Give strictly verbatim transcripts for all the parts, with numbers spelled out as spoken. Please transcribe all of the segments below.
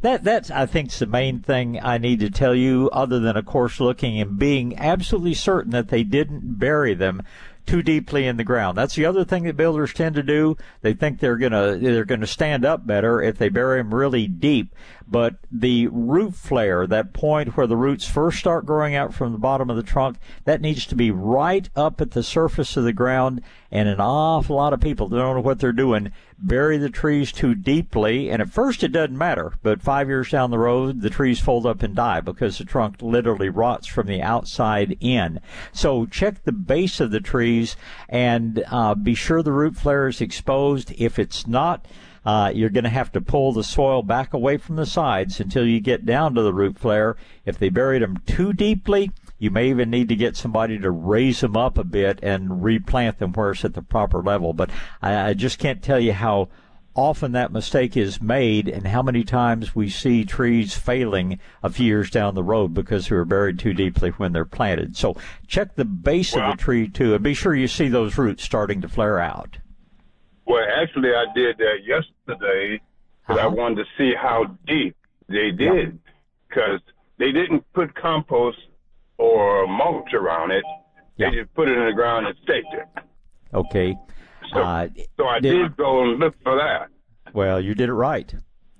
that that's I think is the main thing I need to tell you, other than of course looking and being absolutely certain that they didn't bury them too deeply in the ground. That's the other thing that builders tend to do. They think they're gonna they're gonna stand up better if they bury them really deep. But the root flare, that point where the roots first start growing out from the bottom of the trunk, that needs to be right up at the surface of the ground. And an awful lot of people don't know what they're doing, bury the trees too deeply. And at first it doesn't matter, but five years down the road, the trees fold up and die because the trunk literally rots from the outside in. So check the base of the trees and uh, be sure the root flare is exposed. If it's not, Uh, you're going to have to pull the soil back away from the sides until you get down to the root flare. If they buried them too deeply, you may even need to get somebody to raise them up a bit and replant them where it's at the proper level. But I, I just can't tell you how often that mistake is made and how many times we see trees failing a few years down the road because they were buried too deeply when they're planted. So check the base well, of the tree, too, and be sure you see those roots starting to flare out. Well, actually, I did that yesterday because uh-huh. I wanted to see how deep they did, because yeah. they didn't put compost or mulch around it. They yeah. just put it in the ground and staked it. Okay. So, uh, so I did, did go and look for that. Well, you did it right.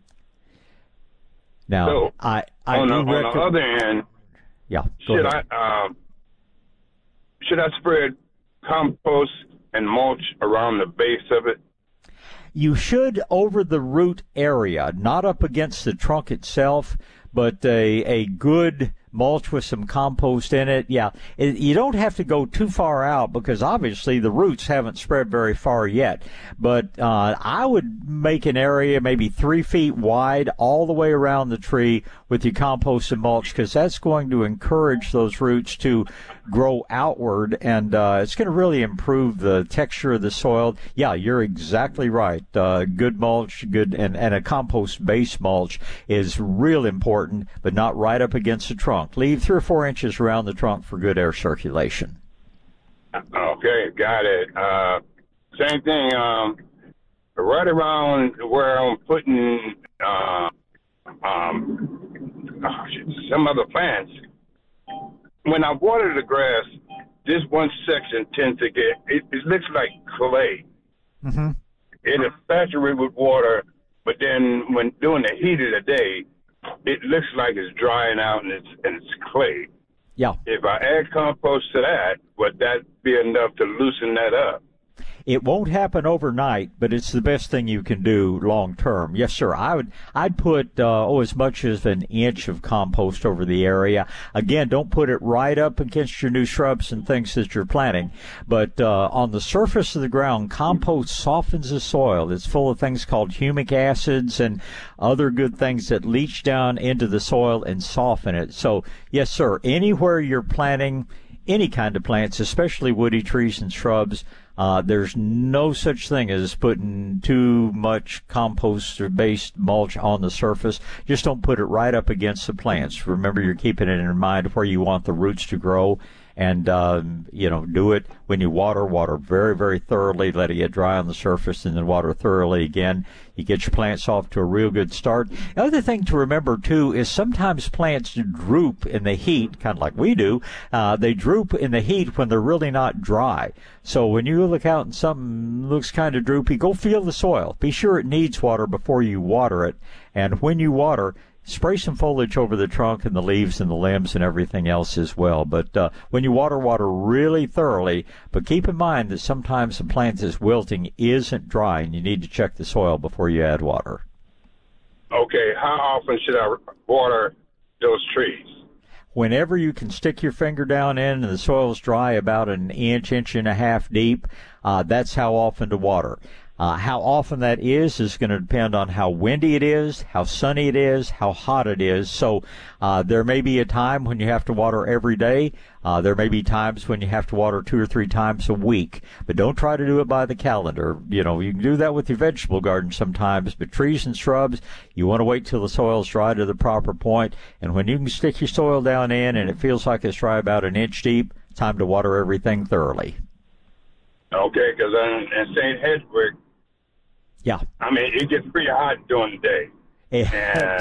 Now, so, I, I on, do the, rec- on the other hand, yeah, should ahead. I um, should I spread compost and mulch around the base of it? You should over the root area, not up against the trunk itself, but a, a good mulch with some compost in it. Yeah, it, you don't have to go too far out because obviously the roots haven't spread very far yet. But uh, I would make an area maybe three feet wide all the way around the tree with your compost and mulch, because that's going to encourage those roots to grow outward, and uh, it's going to really improve the texture of the soil. Yeah, you're exactly right. Uh, good mulch, good and, and a compost-based mulch is real important, but not right up against the trunk. Leave three or four inches around the trunk for good air circulation. Okay, got it. Uh, same thing. Um, right around where I'm putting uh, um, oh, shit, some other plants. When I water the grass, this one section tends to get, it, it looks like clay. Mm-hmm. It is saturated with water, but then when during the heat of the day, it looks like it's drying out and it's, and it's clay. Yeah. If I add compost to that, would that be enough to loosen that up? It won't happen overnight, but it's the best thing you can do long term. Yes, sir. I would, I'd put, uh, oh, as much as an inch of compost over the area. Again, don't put it right up against your new shrubs and things that you're planting. But, uh, on the surface of the ground, compost softens the soil. It's full of things called humic acids and other good things that leach down into the soil and soften it. So, yes, sir. Anywhere you're planting any kind of plants, especially woody trees and shrubs, Uh, there's no such thing as putting too much compost or based mulch on the surface. Just don't put it right up against the plants. Remember, you're keeping it in mind where you want the roots to grow. And, um, you know, do it when you water, water very, very thoroughly, let it get dry on the surface, and then water thoroughly again. You get your plants off to a real good start. The other thing to remember, too, is sometimes plants droop in the heat, kind of like we do. Uh, they droop in the heat when they're really not dry. So when you look out and something looks kind of droopy, go feel the soil. Be sure it needs water before you water it. And when you water, spray some foliage over the trunk and the leaves and the limbs and everything else as well. But uh, when you water, water really thoroughly. But keep in mind that sometimes the plant is wilting isn't dry, and you need to check the soil before you add water. Okay, how often should I water those trees? Whenever you can stick your finger down in and the soil's dry, about an inch, inch and a half deep, uh, that's how often to water. Uh, how often that is is going to depend on how windy it is, how sunny it is, how hot it is. So uh, there may be a time when you have to water every day. Uh, there may be times when you have to water two or three times a week. But don't try to do it by the calendar. You know, you can do that with your vegetable garden sometimes, but trees and shrubs, you want to wait till the soil's dry to the proper point. And when you can stick your soil down in and it feels like it's dry about an inch deep, time to water everything thoroughly. Okay, because in, in Saint Hedwig, yeah. I mean, it gets pretty hot during the day. Yeah.